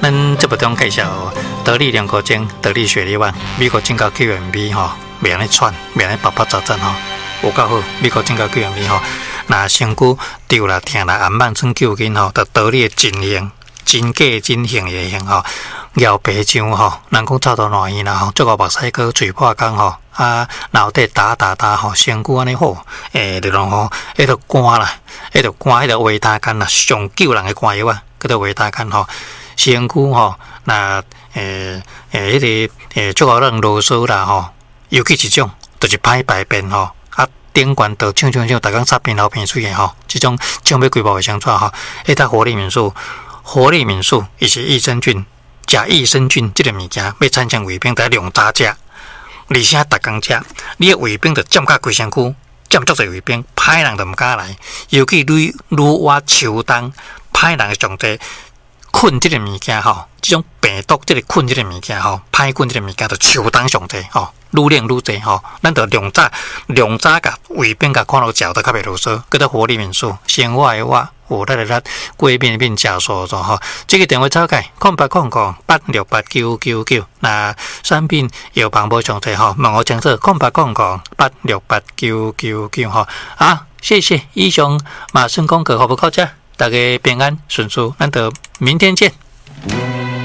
咱这部中介绍得力两口精、得力雪力丸，美国进口救援米吼，袂安尼喘，袂安尼叭叭杂杂吼，有够好。美国进口救援米吼，那身躯丢啦、疼啦、暗慢穿救紧吼，就得力的真型、真假真型的型吼，咬白酱吼，人讲臭到烂院啦吼，做个目屎哥嘴破工吼，脑袋打吼，身躯安尼好，就讲吼，迄个肝啦，迄个肝，迄个维他干啦，上救人的肝药啊，叫做维他干吼。身躯吼，那迄个足够人啰嗦啦吼，尤其一种就是歹排便吼，顶悬都唱，逐工擦边流鼻水的吼，即种将要规划会相怎吼？迄搭活力敏素，伊是益生菌，食益生菌即个物件要产生胃病，得量大食，而且逐工食，你的胃病就占甲规身躯，占足侪胃病，歹人就毋敢来，尤其女娲秋冬，歹人的上帝。菌这个物件吼，这种病毒这个菌这个物件吼，歹菌这个物件就秋冬上济吼，愈练愈济吼，咱就量早甲胃病甲看到脚都较袂啰嗦，叫做活力敏素，生活的活，过面加速咗吼。这个电话走解，0800868999，那产品有帮无上济吼，问我讲说0800868999吼。好，谢谢以上马上广告，好不好？大家平安顺遂，咱就明天见。